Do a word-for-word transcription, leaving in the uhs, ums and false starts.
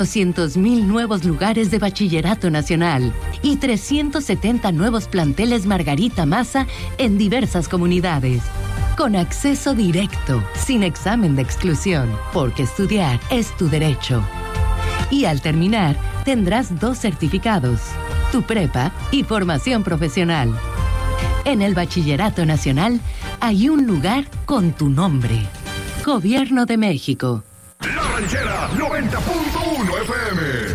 doscientos mil nuevos lugares de bachillerato nacional y trescientos setenta nuevos planteles Margarita Massa en diversas comunidades. Con acceso directo, sin examen de exclusión, porque estudiar es tu derecho. Y al terminar, tendrás dos certificados, tu prepa y formación profesional. En el Bachillerato Nacional hay un lugar con tu nombre. Gobierno de México. La Ranchera noventa punto uno F M.